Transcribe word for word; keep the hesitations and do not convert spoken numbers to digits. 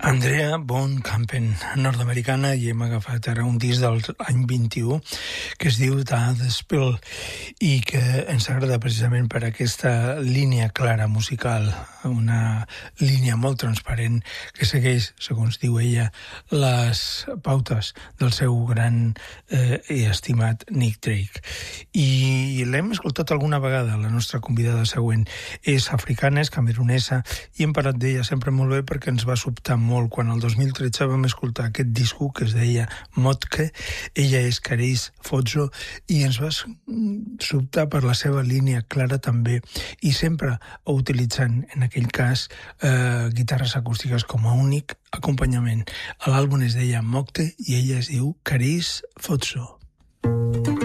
Andrea von Kampen, nord-americana, i hem agafat ara un disc del any vint-i-u que es diu The Spill i que ens agrada precisament per aquesta línia clara musical, una línia molt transparent que segueix, segons diu ella, les pautes del seu gran eh, i estimat Nick Drake. I l'hem escoltat alguna vegada. La nostra convidada següent és africana, és camerunesa, i hem parlat d'ella sempre molt bé perquè ens va sobtar molt quan el dos mil tretze vam escoltar aquest disco que es deia Motke. Ella és Caris Fozzo i ens va sobtar per la seva línia clara també, i sempre utilitzant en aquell cas eh, guitarres acústiques com a únic acompanyament. L'àlbum es deia Motke i ella es diu Caris Fozzo.